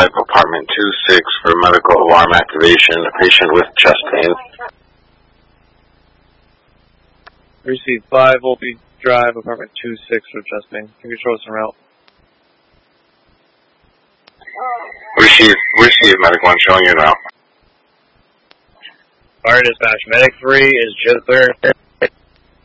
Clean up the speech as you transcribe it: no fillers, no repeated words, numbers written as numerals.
5, apartment 26 for medical alarm activation, a patient with chest pain. Receive 5, Volpe Drive, apartment 26 for chest pain. Can you control some route? Receive medical, I'm showing you now. Fire dispatch, medic 3 is just there.